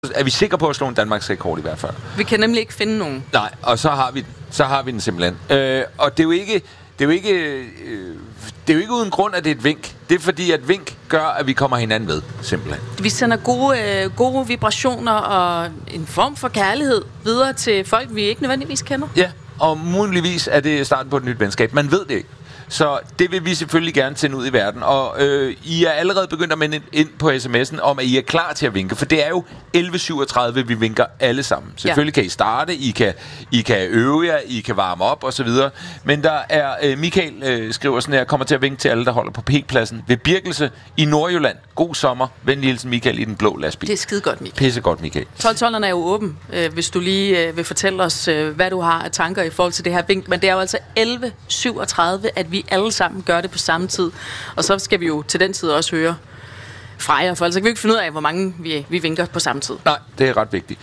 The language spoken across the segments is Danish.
er vi sikre på at slå en Danmarks rekord i hvert fald. Vi kan nemlig ikke finde nogen. Nej, og så har vi den simpelthen. Og det er jo ikke uden grund, at det er et vink. Det er fordi, at vink gør, at vi kommer hinanden ved, simpelthen. Vi sender gode vibrationer og en form for kærlighed videre til folk, vi ikke nødvendigvis kender. Ja, og muligvis er det starten på et nyt venskab. Man ved det ikke. Så det vil vi selvfølgelig gerne sende ud i verden. Og I er allerede begyndt at minde ind på sms'en om, at I er klar til at vinke. For det er jo 11.37, vi vinker alle sammen. Selvfølgelig kan I starte, I kan øve jer, I kan varme op osv. Men der er, Michael skriver sådan her, kommer til at vinke til alle, der holder på P-pladsen ved Birkelse i Nordjylland. God sommer. Venlig hilsen Michael i den blå lastbil. Det er skide godt, Michael. Pissegodt, Michael. 12-12'erne er jo åben, hvis du lige vil fortælle os, hvad du har af tanker i forhold til det her vink. Men det er jo altså 11.37, at vi alle sammen gør det på samme tid. Og så skal vi jo til den tid også høre fra jer, for ellers kan vi ikke finde ud af, hvor mange vi vinker på samme tid. Nej, det er ret vigtigt.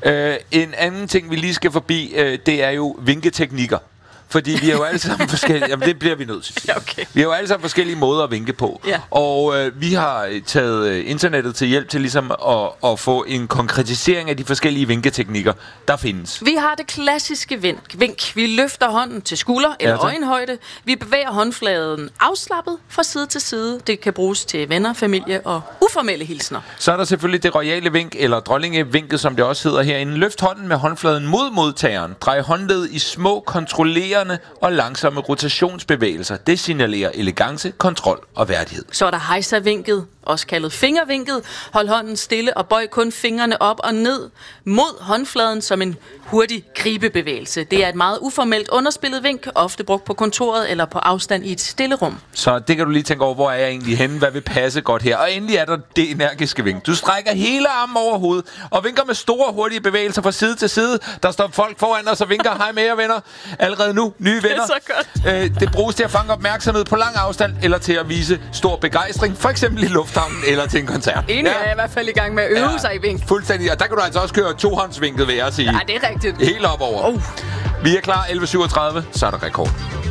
En anden ting, vi lige skal forbi, det er jo vinketeknikker. Fordi vi er jo alle sammen forskellige... Jamen, det bliver vi nødt til. Ja, okay. Vi har jo alle sammen forskellige måder at vinke på. Ja. Og vi har taget internettet til hjælp til ligesom at få en konkretisering af de forskellige vinketeknikker, der findes. Vi har det klassiske vink. Vi løfter hånden til skulder eller øjenhøjde. Vi bevæger håndfladen afslappet fra side til side. Det kan bruges til venner, familie og uformelle hilsner. Så er der selvfølgelig det royale vink, eller dronningevinket, som det også hedder herinde. Løft hånden med håndfladen mod modtageren. Drej håndledet i små, kontrollerende og langsomme rotationsbevægelser. Det signalerer elegance, kontrol og værdighed. Så er der hejservinket, også kaldet fingervinket. Hold hånden stille og bøj kun fingrene op og ned mod håndfladen som en hurtig gribebevægelse. Det er et meget uformelt underspillet vink, ofte brugt på kontoret eller på afstand i et stille rum. Så det kan du lige tænke over, hvor er jeg egentlig henne? Hvad vil passe godt her? Og endelig er der det energiske vink. Du strækker hele armen over hovedet og vinker med store, hurtige bevægelser fra side til side. Der står folk foran os og vinker. Hej med jer, venner. Allerede nu, nye venner. Det er så godt. Det bruges til at fange opmærksomhed på lang afstand eller til at vise stor begejstring. For eksempel i lufthavnen eller til en koncert. Enig er i hvert fald i gang med at øve sig i vink. Fuldstændig. Og der kan du altså også køre tohåndsvinket, vil jeg sige. Ja, det er rigtigt. Helt op over. Vi er klar 11.37, så er der rekord.